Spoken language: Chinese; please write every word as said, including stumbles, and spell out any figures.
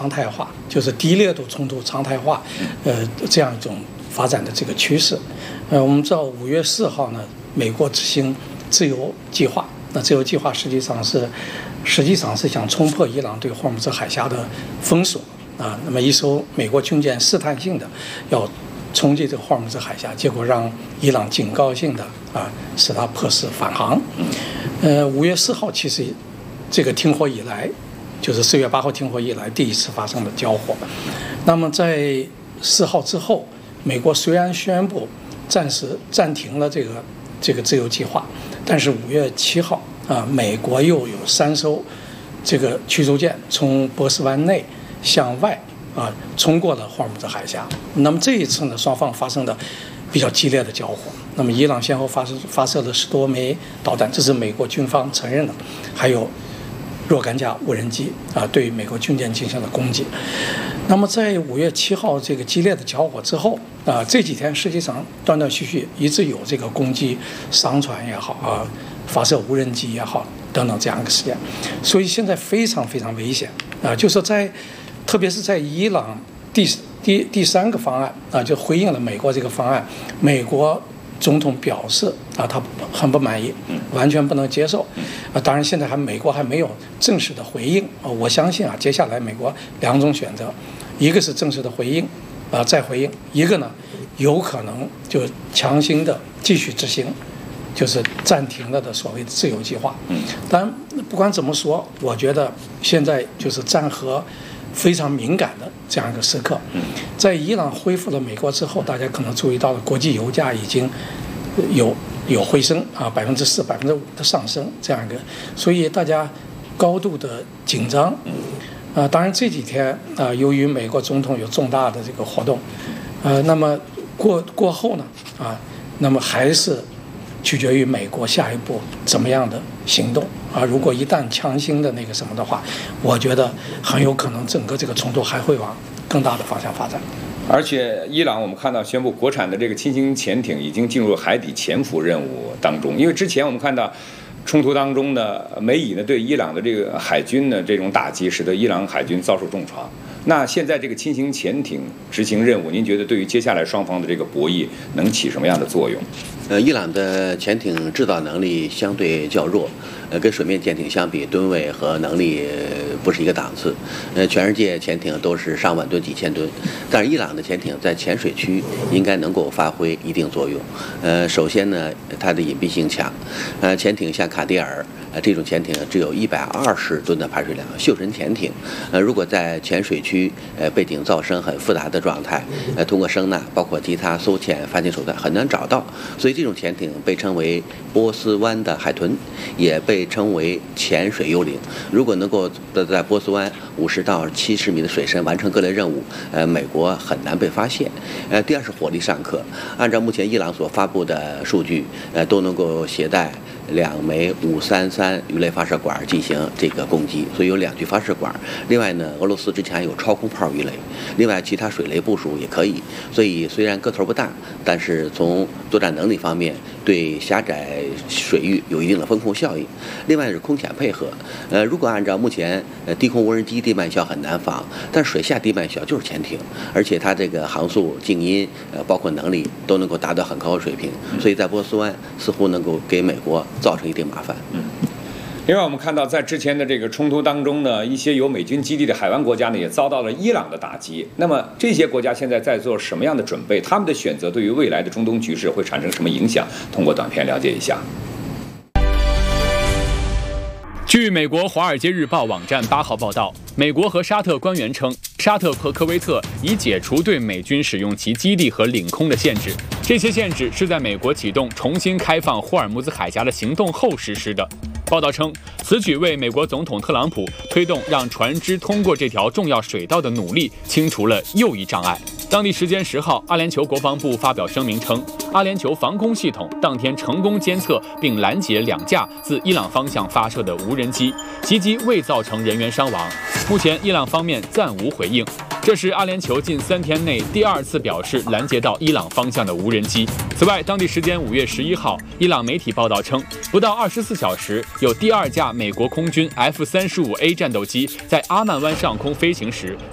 常态化，就是低烈度冲突常态化，呃，这样一种发展的这个趋势。呃，我们知道五月四号呢，美国执行自由计划，那自由计划实际上是实际上是想冲破伊朗对霍尔木兹海峡的封锁啊。那么一艘美国军舰试探性的要冲击这个霍尔木兹海峡，结果让伊朗警告性的啊使他迫使返航。呃，五月四号其实这个停火以来，就是四月八号停火以来第一次发生的交火。那么在四号之后，美国虽然宣布暂时暂停了这个这个自由计划，但是五月七号啊，美国又有三艘这个驱逐舰从波斯湾内向外啊冲过了霍尔木兹海峡。那么这一次呢，双方发生的比较激烈的交火。那么伊朗先后发射发射了十多枚导弹，这是美国军方承认的，还有若干架无人机啊对美国军舰进行了攻击。那么在五月七号这个激烈的交火之后啊，这几天实际上断断续续一直有这个攻击商船也好啊，发射无人机也好等等这样一个事件，所以现在非常非常危险啊！就是在特别是在伊朗第第第三个方案啊，就回应了美国这个方案，美国总统表示啊，他很不满意，完全不能接受。啊，当然现在还美国还没有正式的回应啊。我相信啊，接下来美国两种选择，一个是正式的回应啊，再回应；一个呢，有可能就强行的继续执行，就是暂停了的所谓的自由计划。但不管怎么说，我觉得现在就是战核非常敏感的这样一个时刻。在伊朗恢复了美国之后，大家可能注意到了国际油价已经有有回升啊，百分之四、百分之五的上升这样一个，所以大家高度的紧张。啊，当然这几天啊，由于美国总统有重大的这个活动，呃，那么过过后呢，啊，那么还是取决于美国下一步怎么样的行动啊。如果一旦强行的那个什么的话，我觉得很有可能整个这个冲突还会往更大的方向发展。 而且伊朗我们看到宣布国产的这个轻型潜艇已经进入海底潜伏任务当中，因为之前我们看到冲突当中呢，美以呢对伊朗的这个海军呢这种打击，使得伊朗海军遭受重创。那现在这个轻型潜艇执行任务，您觉得对于接下来双方的这个博弈能起什么样的作用？ 呃，伊朗的潜艇制造能力相对较弱，呃，跟水面舰艇相比，吨位和能力不是一个档次。呃，全世界潜艇都是上万吨、几千吨，但是伊朗的潜艇在浅水区应该能够发挥一定作用。呃，首先呢，它的隐蔽性强。呃，潜艇像卡地尔，呃，这种潜艇只有一百二十吨的排水量，袖珍潜艇，呃，如果在浅水区，呃，背景噪声很复杂的状态，呃，通过声呐，包括其他搜潜发现手段很难找到，所以这种潜艇被称为波斯湾的海豚，也被称为潜水幽灵。如果能够在波斯湾五十到七十米的水深完成各类任务，呃，美国很难被发现。呃，第二是火力上课，按照目前伊朗所发布的数据，呃，都能够携带两枚五三三鱼雷发射管进行这个攻击，所以有两具发射管。另外呢，俄罗斯之前还有超空炮鱼雷，另外其他水雷部署也可以。所以虽然个头不大，但是从作战能力方面对狭窄水域有一定的风控效应。另外是空潜配合，呃，如果按照目前呃低空无人机地慢小很难防，但水下地慢小就是潜艇，而且它这个航速、静音呃包括能力都能够达到很高的水平，所以在波斯湾似乎能够给美国造成一定麻烦。 嗯。另外，我们看到在之前的这个冲突当中呢，一些有美军基地的海湾国家呢，也遭到了伊朗的打击。那么这些国家现在在做什么样的准备？他们的选择对于未来的中东局势会产生什么影响？通过短片了解一下。 据美国《华尔街日报》网站八号报道，美国和沙特官员称，沙特和科威特已解除对美军使用其基地和领空的限制。这些限制是在美国启动重新开放霍尔木兹海峡的行动后实施的。报道称，此举为美国总统特朗普推动让船只通过这条重要水道的努力清除了又一障碍。当地时间十号，阿联酋国防部发表声明称，阿联酋防空系统当天成功监测并拦截两架自伊朗方向发射的无人机，袭击未造成人员伤亡。目前，伊朗方面暂无回应。这是阿联酋近三天内第二次表示拦截到伊朗方向的无人机。此外，当地时间五月十一号，伊朗媒体报道称，不到二十四小时，有第二架美国空军 F 三十五 A 战斗机在阿曼湾上空飞行时，